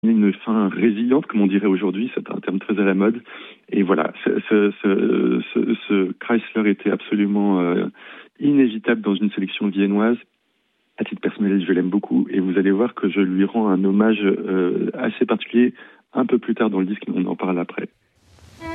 une fin résiliente, comme on dirait aujourd'hui, c'est un terme très à la mode. Et voilà, ce Chrysler était absolument inévitable dans une sélection viennoise. À titre personnel, je l'aime beaucoup et vous allez voir que je lui rends un hommage assez particulier un peu plus tard dans le disque, on en parle après.